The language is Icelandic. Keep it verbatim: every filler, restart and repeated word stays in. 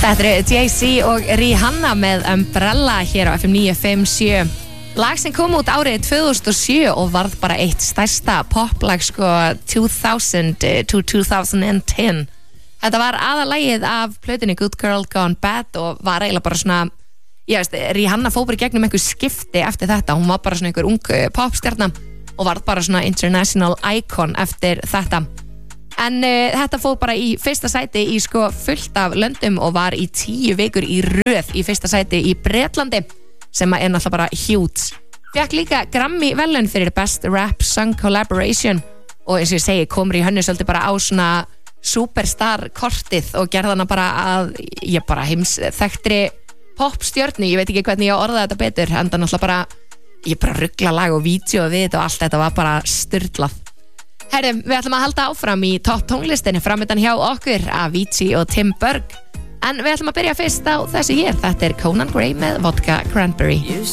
Þetta eru Jay-Z og Rihanna með Umbrella hér á F M níu fimm sjö. Lag sem kom út árið tvö þúsund og sjö og varð bara eitt stærsta poplag sko two thousand to twenty ten. Þetta var aðalagið af plötunni Good Girl Gone Bad og var eiginlega bara svona, ég veist, Rihanna fór bara í gegnum einhver skipti eftir þetta. Hún var bara svona einhver ung popstjarna og varð bara svona international icon eftir þetta. En uh, þetta fór bara í fyrsta sæti í sko fullt af löndum og var í tíu vikur í röð í fyrsta sæti í Bretlandi sem er náttúrulega bara huge. Fekk líka Grammy verðlaun fyrir Best Rap Song Collaboration og eins og ég segi kom Rihanna svolítið bara á svona superstar kortið og gerði hana bara að ég bara heims þekktri popstjörnu, ég veit ekki hvernig ég orða þetta betur, en það náttúrulega bara ég bara ruggla lag og vídeo við þetta og allt þetta var bara styrlað. Herrum, við ætlum að halda áfram í topp tónlistinni framöndan hjá okkur Avicii og Tim Berg. En við ætlum að byrja fyrst á þessu hér. Þetta er Conan Gray með Vodka Cranberry.